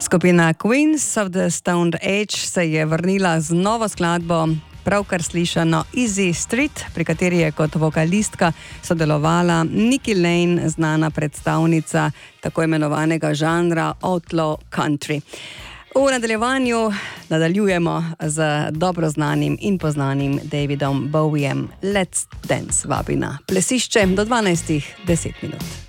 Skupina Queens of the Stone Age se je vrnila z novo skladbo, pravkar slišano Easy Street, pri kateri je kot vokalistka sodelovala Nikki Lane, znana predstavnica tako imenovanega žanra outlaw country. V nadaljevanju nadaljujemo z dobro znanim in poznanim Davidom Bowiem. Let's Dance vabi na plesišče do 12:10.